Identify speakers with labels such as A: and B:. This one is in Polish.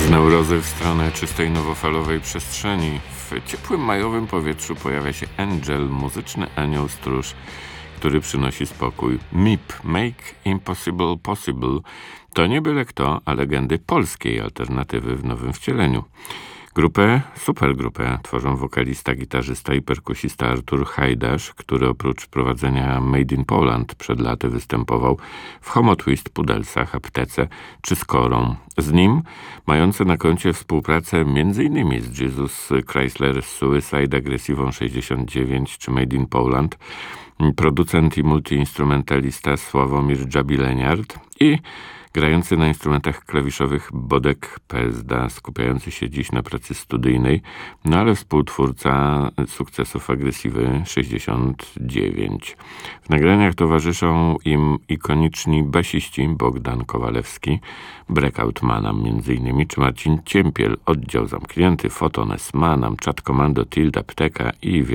A: Neurozy w stronę czystej nowofalowej przestrzeni. W ciepłym majowym powietrzu pojawia się Angel, muzyczny anioł stróż, który przynosi spokój. MIP, Make Impossible Possible, to nie byle kto, a legendy polskiej alternatywy w nowym wcieleniu. Supergrupę tworzą wokalista, gitarzysta i perkusista Artur Hajdasz, który oprócz prowadzenia Made in Poland przed laty występował w Homo Twist, Pudelsach, Aptece czy Skorą. Z nim mający na koncie współpracę m.in. z Jesus Chrysler Suicide, Agresywą 69 czy Made in Poland, producent i multiinstrumentalista Sławomir Dżabileniart i grający na instrumentach klawiszowych Bodek Pezda, skupiający się dziś na pracy studyjnej, no ale współtwórca sukcesów Agresywy 69. W nagraniach towarzyszą im ikoniczni basiści Bogdan Kowalewski, Breakout Manam m.in. czy Marcin Ciempiel, Oddział Zamknięty, Foton S. Manam, Czat Komando, Tilda Pteka i